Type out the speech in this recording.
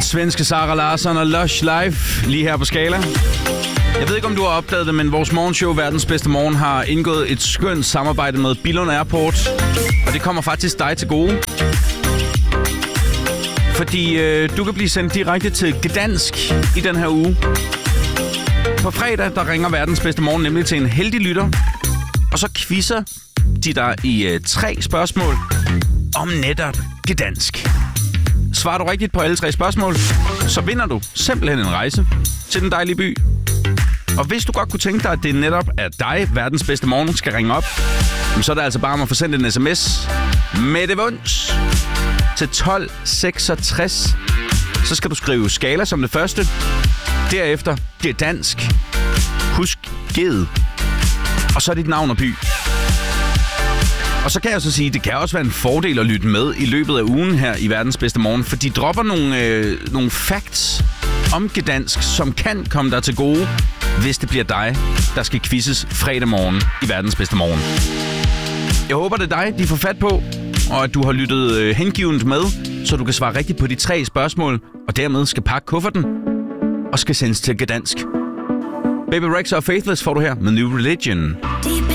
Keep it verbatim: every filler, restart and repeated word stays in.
Svenske Sara Larsson og Lush Life lige her på Skala. Jeg ved ikke, om du har opdaget det, men vores morgenshow, Verdens Bedste Morgen, har indgået et skønt samarbejde med Billund Airport. Og det kommer faktisk dig til gode. Fordi øh, du kan blive sendt direkte til Gdansk i den her uge. På fredag, der ringer Verdens Bedste Morgen nemlig til en heldig lytter. Og så quizzer de dig i øh, tre spørgsmål om netop Gdansk. Svarer du rigtigt på alle tre spørgsmål, så vinder du simpelthen en rejse til den dejlige by. Og hvis du godt kunne tænke dig, at det netop er dig, Verdens Bedste Morgen, skal ringe op, så er det altså bare om at få sendt en sms med det vunds til tolv seksogtres. Så skal du skrive Skala som det første. Derefter Gdansk. Husk G'et. Og så dit navn og by. Og så kan jeg så sige, at det kan også være en fordel at lytte med i løbet af ugen her i Verdens Bedste Morgen, for de dropper nogle, øh, nogle facts om Gdansk, som kan komme dig til gode, hvis det bliver dig, der skal quizzes fredag morgen i Verdens Bedste Morgen. Jeg håber, det er dig, de får fat på, og at du har lyttet øh, hengivent med, så du kan svare rigtigt på de tre spørgsmål, og dermed skal pakke kufferten og skal sendes til Gdansk. Baby Rexha og Faithless får du her med New Religion.